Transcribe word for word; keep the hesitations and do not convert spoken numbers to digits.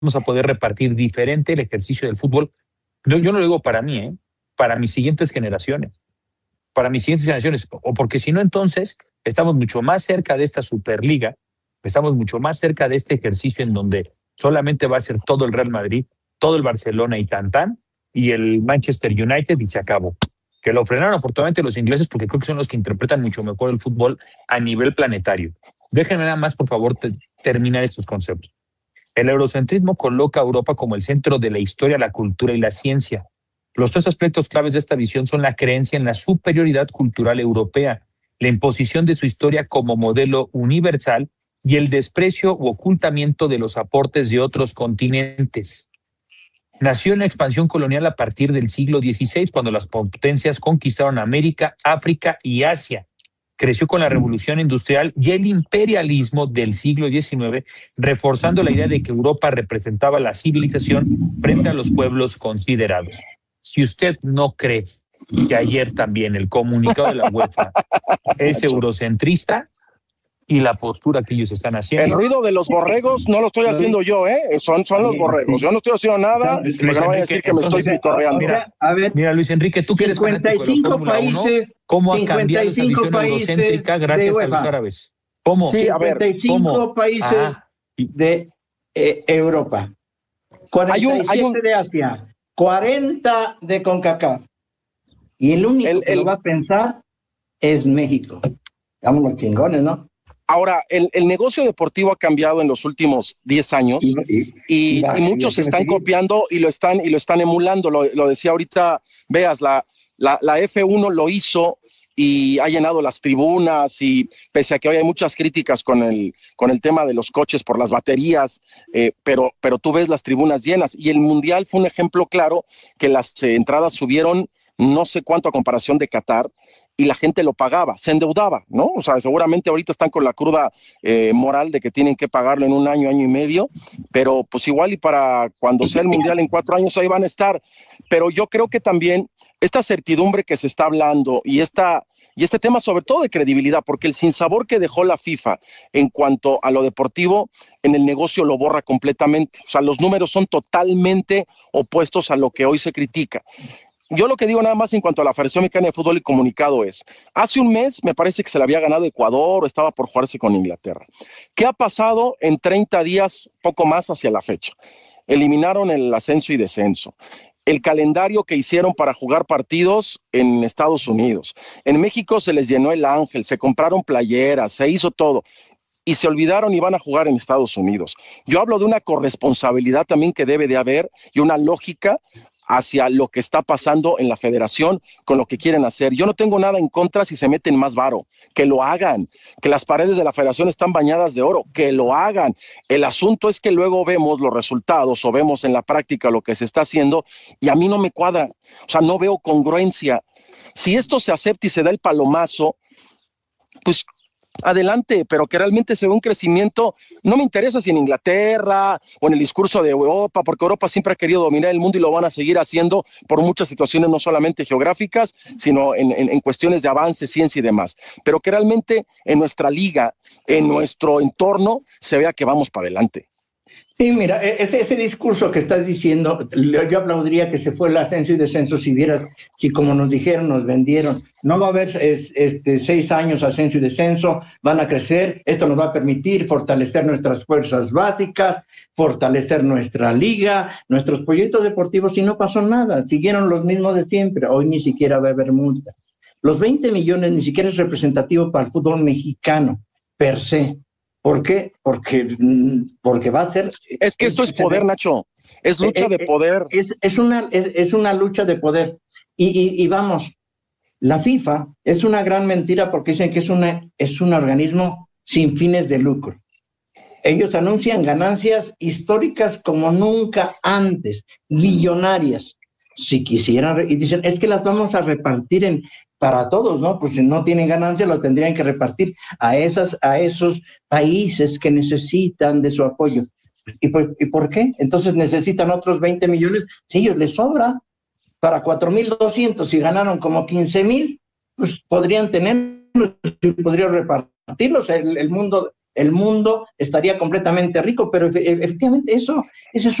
a poder repartir diferente el ejercicio del fútbol. Yo, yo no lo digo para mí, ¿eh? Para mis siguientes generaciones. Para mis siguientes generaciones. O porque si no, entonces estamos mucho más cerca de esta Superliga, estamos mucho más cerca de este ejercicio en donde solamente va a ser todo el Real Madrid, todo el Barcelona y Tantán, y el Manchester United y se acabó. Que lo frenaron afortunadamente los ingleses porque creo que son los que interpretan mucho mejor el fútbol a nivel planetario. Déjenme nada más, por favor, te, terminar estos conceptos. El eurocentrismo coloca a Europa como el centro de la historia, la cultura y la ciencia. Los tres aspectos claves de esta visión son la creencia en la superioridad cultural europea, la imposición de su historia como modelo universal y el desprecio u ocultamiento de los aportes de otros continentes. Nació en la expansión colonial a partir del siglo dieciséis, cuando las potencias conquistaron América, África y Asia. Creció con la revolución industrial y el imperialismo del siglo diecinueve, reforzando la idea de que Europa representaba la civilización frente a los pueblos considerados. Si usted no cree que ayer también el comunicado de la UEFA es eurocentrista y la postura que ellos están haciendo. El ruido de los borregos no lo estoy haciendo yo, ¿eh? Son, son los borregos. Yo no estoy haciendo nada, Luis porque no voy a decir que me estoy pitorreando. Mira, a ver, mira, Luis Enrique, tú que eres fanático de la Fórmula uno, ¿cómo ha cambiado esa visión eurocéntrica gracias a los árabes? ¿Cómo? Sí, a ver, cincuenta y cinco ¿cómo? países Ajá. de eh, Europa, cuarenta y siete Hay un- hay un- de Asia, cuarenta de CONCACAF. Y el único El- que el- lo va a pensar es México. Estamos los chingones, ¿no? Ahora, el, el negocio deportivo ha cambiado en los últimos diez años Y, y- y, y va- y y muchos así se están me sigue. copiando y lo están, y lo están emulando. Lo, lo decía ahorita, veas, la, la, la F uno lo hizo y ha llenado las tribunas, y pese a que hoy hay muchas críticas con el, con el tema de los coches por las baterías, eh, pero, pero tú ves las tribunas llenas. Y el Mundial fue un ejemplo claro que las eh, entradas subieron no sé cuánto a comparación de Qatar, y la gente lo pagaba, se endeudaba, ¿no? O sea, seguramente ahorita están con la cruda eh, moral de que tienen que pagarlo en un año, año y medio, pero pues igual y para cuando sea el Mundial en cuatro años ahí van a estar. Pero yo creo que también esta certidumbre que se está hablando y esta y este tema sobre todo de credibilidad, porque el sinsabor que dejó la FIFA en cuanto a lo deportivo, en el negocio lo borra completamente. O sea, los números son totalmente opuestos a lo que hoy se critica. Yo lo que digo nada más en cuanto a la Federación Mexicana de Fútbol y Comunicado es, hace un mes me parece que se le había ganado Ecuador o estaba por jugarse con Inglaterra. ¿Qué ha pasado en treinta días, poco más hacia la fecha? Eliminaron el ascenso y descenso. El calendario que hicieron para jugar partidos en Estados Unidos. En México se les llenó el ángel, se compraron playeras, se hizo todo. Y se olvidaron y van a jugar en Estados Unidos. Yo hablo de una corresponsabilidad también que debe de haber y una lógica hacia lo que está pasando en la federación con lo que quieren hacer. Yo no tengo nada en contra si se meten más varo, que lo hagan, que las paredes de la federación están bañadas de oro, que lo hagan. El asunto es que luego vemos los resultados o vemos en la práctica lo que se está haciendo y a mí no me cuadra, o sea, no veo congruencia. Si esto se acepta y se da el palomazo, pues adelante, pero que realmente se ve un crecimiento. No me interesa si en Inglaterra o en el discurso de Europa, porque Europa siempre ha querido dominar el mundo y lo van a seguir haciendo por muchas situaciones, no solamente geográficas, sino en, en, en cuestiones de avance, ciencia y demás. Pero que realmente en nuestra liga, en nuestro entorno, se vea que vamos para adelante. Sí, mira, ese, ese discurso que estás diciendo, yo aplaudiría que se fue el ascenso y descenso si vieras, si como nos dijeron, nos vendieron, no va a haber es, este, seis años ascenso y descenso, van a crecer, esto nos va a permitir fortalecer nuestras fuerzas básicas, fortalecer nuestra liga, nuestros proyectos deportivos, y no pasó nada, siguieron los mismos de siempre, hoy ni siquiera va a haber multa. Los veinte millones ni siquiera es representativo para el fútbol mexicano, per se. ¿Por qué? Porque, porque va a ser... Es que esto es poder, Nacho. Es lucha de poder. Es, es, una, es, es una lucha de poder. Y, y, y vamos, la FIFA es una gran mentira porque dicen que es, una, es un organismo sin fines de lucro. Ellos anuncian ganancias históricas como nunca antes, billonarias. Si quisieran, y dicen, es que las vamos a repartir en... para todos, ¿no? Pues si no tienen ganancia, lo tendrían que repartir a, esas, a esos países que necesitan de su apoyo. ¿Y por, ¿Y por qué? Entonces necesitan otros veinte millones. Si ellos les sobra para cuatro mil doscientos y ganaron como quince mil, pues podrían tenerlos y podrían repartirlos. El, el mundo el mundo estaría completamente rico, pero efectivamente eso, eso es